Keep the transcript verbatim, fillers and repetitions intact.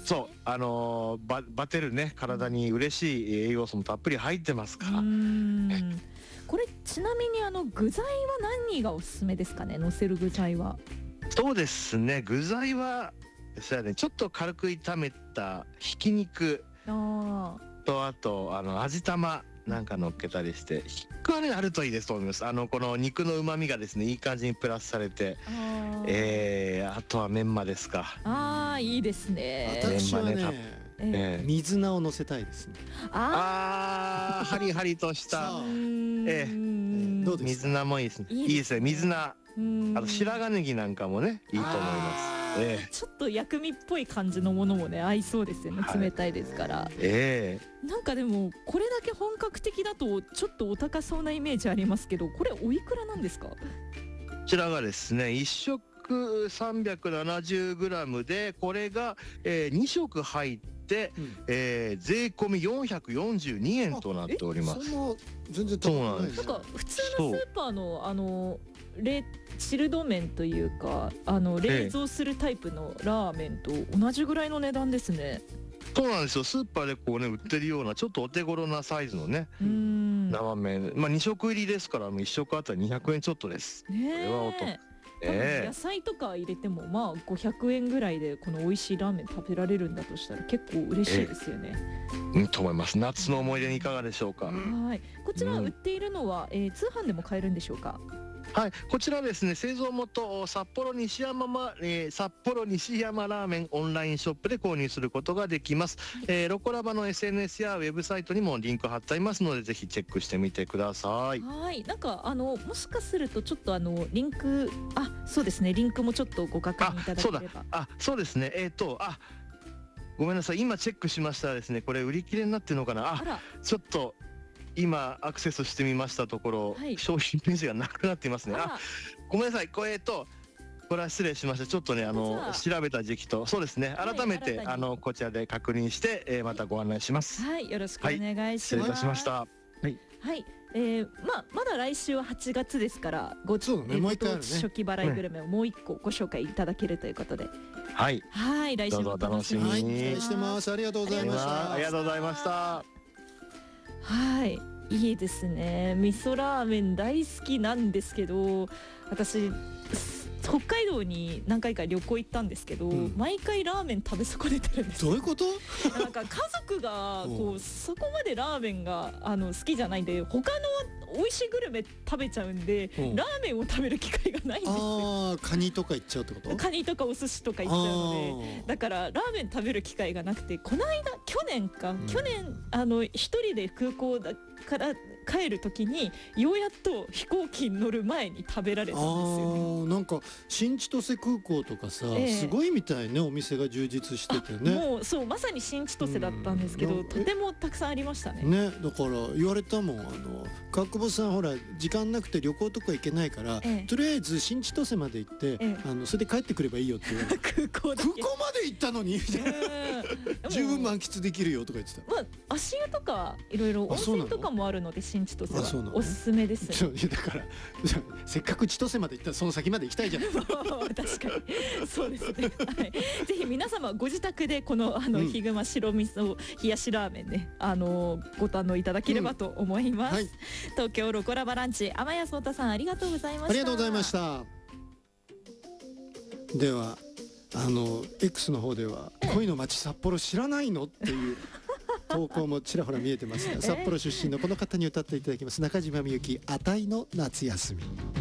そうあのー、バ, バテるね体に嬉しい栄養素もたっぷり入ってますから。 うーんこれちなみにあの具材は何がおすすめですかね、乗せる具材は。 そうですね、具材はそうやね、ちょっと軽く炒めたひき肉あとあとあの味玉なんか乗っけたりして、ひき肉はねあるといいですと思います。あのこの肉の旨味がですねいい感じにプラスされて、 あえー、あとはメンマですか。 あーいいですね。 私はね、 メンマえー、 水菜を乗せたいですね。 ああーハリハリとしたあえーどうですか。 水菜もいいですね。 いいですねいいですね、水菜。あうんと白髪ネギなんかもねいいと思います。 あーえちょっと薬味っぽい感じのものもね合いそうですよね、 はい冷たいですから。 ええなんかでもこれだけ本格的だとちょっとお高そうなイメージありますけど、これおいくらなんですか？ こちらがですねいっ食 さんびゃくななじゅうグラム でこれが、えー、に食入って、 うんえー、税込みよんひゃくよんじゅうにえんとなっております。 そんな全然高くないね。 そうなんですなんか普通のスーパーのあの冷チルド麺というかあの冷蔵するタイプのラーメンと同じぐらいの値段ですね。 そうなんですよ、スーパーでこうね売ってるようなちょっとお手頃なサイズのねうーん生麺、まあに食入りですからいっ食あたりにひゃくえんちょっとです。 ねこれはお得え多分え野菜とか入れてもまあごひゃくえんぐらいでこの美味しいラーメン食べられるんだとしたら結構嬉しいですよね。 えうんと思います。夏の思い出にいかがでしょうか。 はいこちら売っているのは、えー通販でも買えるんでしょうか？ はい、こちらですね製造元札幌西山、まえー、札幌西山ラーメンオンラインショップで購入することができます、えー、ロコラバの エスエヌエス やウェブサイトにもリンク貼ってありますのでぜひチェックしてみてください。 はいなんかあのもしかするとちょっとあのリンクあそうですねリンクもちょっとご確認いただければ。 あそうですねえっ、ー、とあごめんなさい今チェックしましたらですねこれ売り切れになってるのかなああらちょっと今アクセスしてみましたところ、 はい商品ページがなくなっていますね。ああらごめんなさいこれえっとこれは失礼しました。ちょっとねあのじゃ調べた時期とそうですねはい改めて、 新たにあのこちらで確認して、えー、またご案内します。 はいよろしくお願いします。 失礼いたしました。はいはい、えー、まあまだ来週ははちがつですからごそうだねえーもう一回あるねご当地初期払いグルメをもう一個ご紹介いただけるということで、 はいはい来週も楽しみにはい、 して期待してます。ありがとうございました。 ありがとうございました。 はいいいですね。味噌ラーメン大好きなんですけど私北海道に何回か旅行行ったんですけど、 うん毎回ラーメン食べ損ねてるんですよ。 どういうこと？ なんか家族がこううそこまでラーメンがあの好きじゃないんで他の美味しいグルメ食べちゃうんでうんラーメンを食べる機会がないんですよ。 ああ、カニとか行っちゃうってこと？ カニとかお寿司とか行っちゃうのであーだからラーメン食べる機会がなくてこの間去年か、 ん去年あの一人で空港だから帰る時にようやっと飛行機に乗る前に食べられたんですよね。 あーなんか新千歳空港とかさ、 ええすごいみたいねお店が充実しててね。 もうそうまさに新千歳だったんですけど、 うんとてもたくさんありましたね。 ね、だから言われたもんあの川久保さんほら時間なくて旅行とか行けないから、 ええとりあえず新千歳まで行って、 ええあのそれで帰ってくればいいよって言われて空港だけ空港まで行ったのにみたいなうん十分満喫できるよとか言ってた。 まあ、足湯とかいろいろ温あそうなの泉とかもあるので新千歳あそうなのはおすすめです。 そういやだからせっかく千歳まで行ったらその先まで行きたいじゃない。 確かにそうですね、はい、ぜひ皆様ご自宅でこのあの、 うんヒグマ白味噌冷やしラーメンねあのご堪能いただければと思います、 うんはい東京ロコラバランチ天谷壮太さんありがとうございました。 ありがとうございました。ではあの X の方では恋の街札幌知らないのっていう投稿もちらほら見えてますが、札幌出身のこの方に歌っていただきます。中島みゆき、あたいの夏休み。